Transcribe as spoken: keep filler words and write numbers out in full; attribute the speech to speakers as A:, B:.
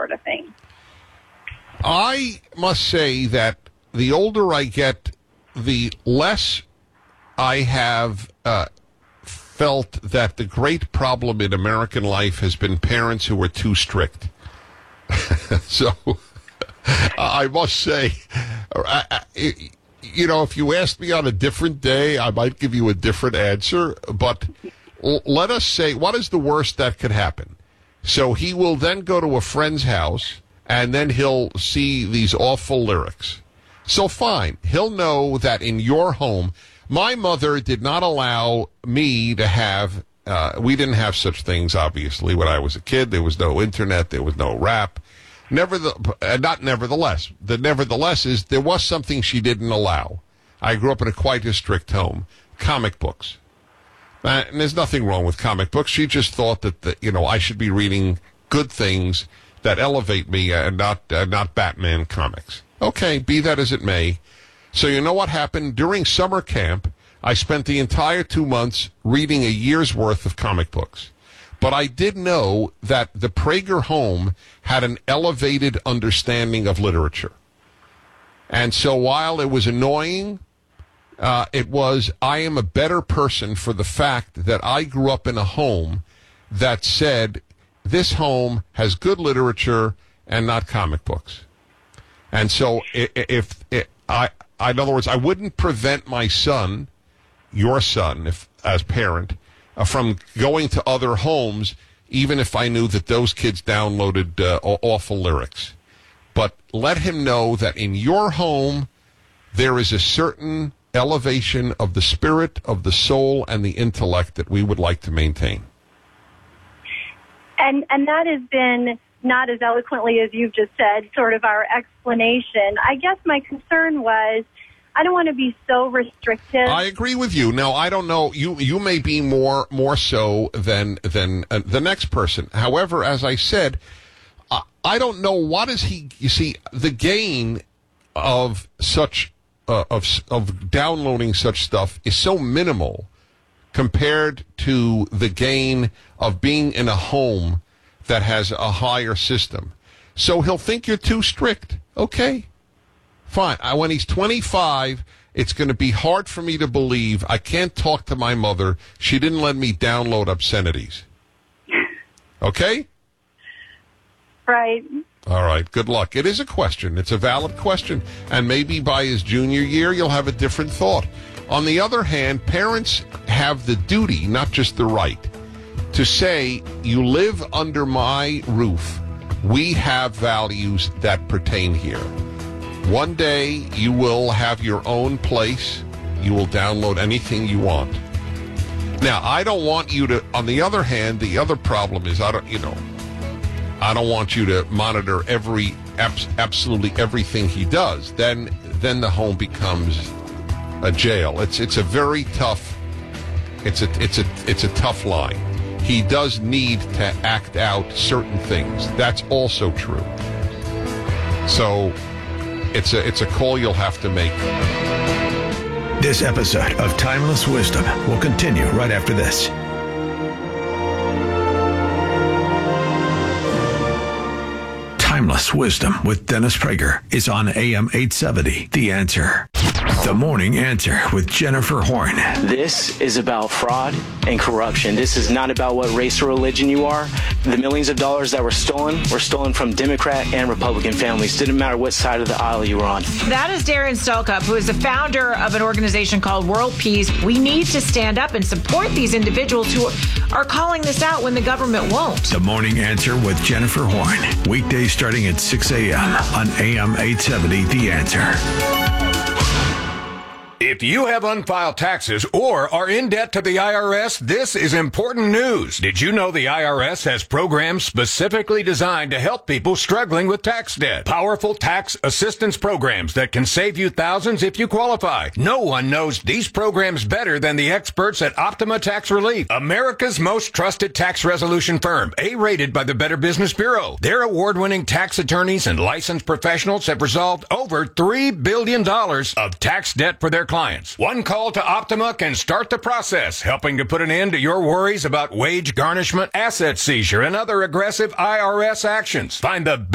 A: sort of thing.
B: I must say that the older I get, the less I have uh, felt that the great problem in American life has been parents who were too strict. So I must say, I, I, you know, if you asked me on a different day, I might give you a different answer. But l- let us say, what is the worst that could happen? So he will then go to a friend's house, and then he'll see these awful lyrics. So fine, he'll know that in your home, my mother did not allow me to have, uh, we didn't have such things, obviously, when I was a kid. There was no internet, there was no rap. Never the, uh, not nevertheless. The nevertheless is there was something she didn't allow. I grew up in a quite a strict home. Comic books. Uh, and there's nothing wrong with comic books. She just thought that, the, you know, I should be reading good things that elevate me and not uh, not Batman comics. Okay, be that as it may. So you know what happened? During summer camp, I spent the entire two months reading a year's worth of comic books. But I did know that the Prager home had an elevated understanding of literature. And so while it was annoying, uh, it was, I am a better person for the fact that I grew up in a home that said, this home has good literature and not comic books. And so if, if, if I, I, in other words, I wouldn't prevent my son, your son, if as parent, uh, from going to other homes, even if I knew that those kids downloaded uh, awful lyrics. But let him know that in your home, there is a certain elevation of the spirit, of the soul, and the intellect that we would like to maintain.
A: And and that has been, not as eloquently as you've just said, sort of our explanation. I guess my concern was, I don't want to be so restrictive.
B: I agree with you. Now, I don't know. You you may be more more so than than uh, the next person. However, as I said, I, I don't know what is he. You see, the gain of such uh, of of downloading such stuff is so minimal compared to the gain of being in a home that has a higher system. So he'll think you're too strict. Okay. Fine. I, when he's twenty-five, it's going to be hard for me to believe I can't talk to my mother. She didn't let me download obscenities. Okay?
A: Right.
B: All right. Good luck. It is a question. It's a valid question. And maybe by his junior year, you'll have a different thought. On the other hand, parents have the duty, not just the right, to say, you live under my roof. We have values that pertain here. One day, you will have your own place. You will download anything you want. Now, I don't want you to, on the other hand, the other problem is, I don't, you know, I don't want you to monitor every, abs- absolutely everything he does. Then, then the home becomes a jail. It's, it's a very tough, it's a, it's a, it's a tough line. He does need to act out certain things. That's also true. So, It's a it's a call you'll have to make.
C: This episode of Timeless Wisdom will continue right after this. Timeless Wisdom with Dennis Prager is on A M eight seventy. The Answer. The Morning Answer with Jennifer Horn.
D: This is about fraud and corruption. This is not about what race or religion you are. The millions of dollars that were stolen were stolen from Democrat and Republican families. Didn't matter what side of the aisle you were on.
E: That is Darren Stelkup, who is the founder of an organization called World Peace. We need to stand up and support these individuals who are calling this out when the government won't.
C: The Morning Answer with Jennifer Horn. Weekdays starting at six a.m. on A M eight seventy. The Answer.
F: If you have unfiled taxes or are in debt to the I R S, this is important news. Did you know the I R S has programs specifically designed to help people struggling with tax debt? Powerful tax assistance programs that can save you thousands if you qualify. No one knows these programs better than the experts at Optima Tax Relief, America's most trusted tax resolution firm, A-rated by the Better Business Bureau. Their award-winning tax attorneys and licensed professionals have resolved over three billion dollars of tax debt for their clients. One call to Optima can start the process, helping to put an end to your worries about wage garnishment, asset seizure, and other aggressive I R S actions. Find the